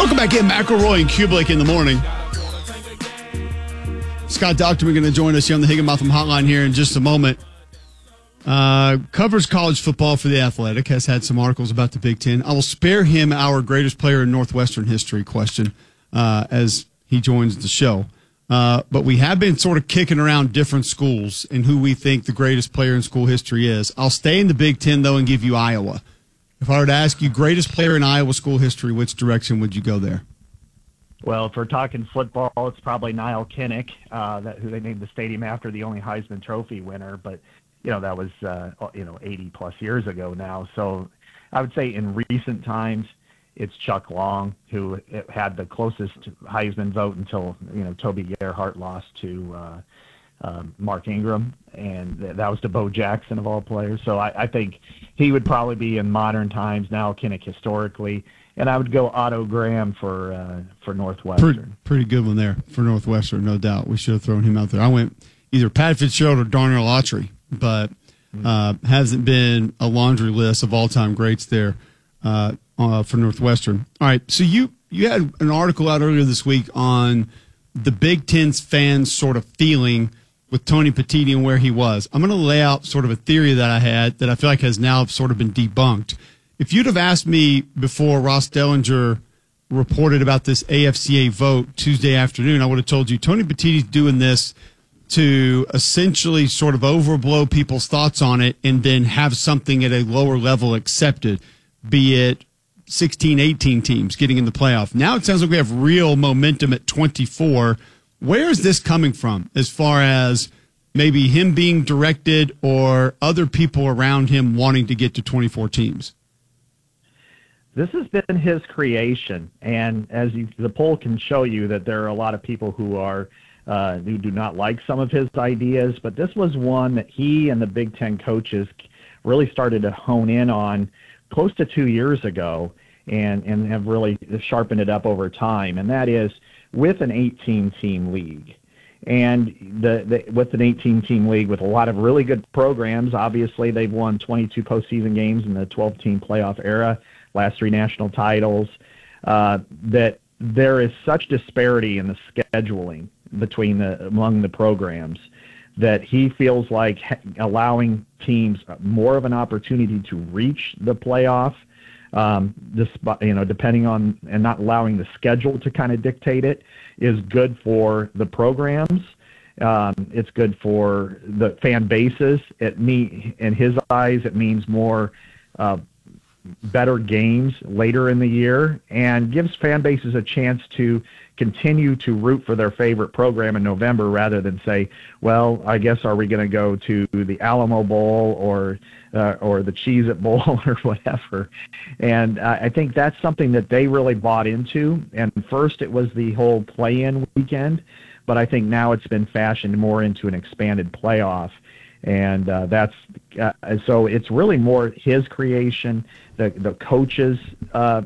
Welcome back in, McElroy and Kublik in the morning. Scott Docterman going to join us here on the Higginbotham Hotline here in just a moment. Covers college football for The Athletic, has had some articles about the Big Ten. I will spare him our greatest player in Northwestern history question as he joins the show. But we have been sort of kicking around different schools and who we think the greatest player in school history is. I'll stay in the Big Ten, though, and give you Iowa. If I were to ask you greatest player in Iowa school history, which direction would you go there? Well, if we're talking football, it's probably Niall Kinnick, who they named the stadium after, the only Heisman Trophy winner. But, that was, 80-plus years ago now. So I would say in recent times, it's Chuck Long, who had the closest Heisman vote until, Toby Gerhart lost to Mark Ingram, and that was to Bo Jackson of all players. So I think he would probably be in modern times, now Kinnick historically, and I would go Otto Graham for Northwestern. Pretty good one there for Northwestern, no doubt. We should have thrown him out there. I went either Pat Fitzgerald or Darnell Autry, but hasn't been a laundry list of all-time greats there for Northwestern. All right, so you had an article out earlier this week on the Big Ten's fans sort of feeling with Tony Petitti and where he was. I'm going to lay out sort of a theory that I had that I feel like has now sort of been debunked. If you'd have asked me before Ross Dellinger reported about this AFCA vote Tuesday afternoon, I would have told you Tony Petitti's doing this to essentially sort of overblow people's thoughts on it and then have something at a lower level accepted, be it 16, 18 teams getting in the playoff. Now it sounds like we have real momentum at 24. Where is this coming from as far as maybe him being directed or other people around him wanting to get to 24 teams? This has been his creation, and the poll can show you that there are a lot of people who do not like some of his ideas, but this was one that he and the Big Ten coaches really started to hone in on close to 2 years ago and have really sharpened it up over time, and that is with an 18-team league. And with an 18-team league with a lot of really good programs, obviously they've won 22 postseason games in the 12-team playoff era, last 3 national titles, that there is such disparity in the scheduling among the programs that he feels like allowing teams more of an opportunity to reach the playoff, depending on, and not allowing the schedule to kind of dictate it, is good for the programs. It's good for the fan bases. In his eyes, it means more better games later in the year and gives fan bases a chance to continue to root for their favorite program in November rather than say, well, I guess are we going to go to the Alamo Bowl or the Cheez-It Bowl or whatever. And I think that's something that they really bought into. And first it was the whole play-in weekend, but I think now it's been fashioned more into an expanded playoff. And so it's really more his creation, the coaches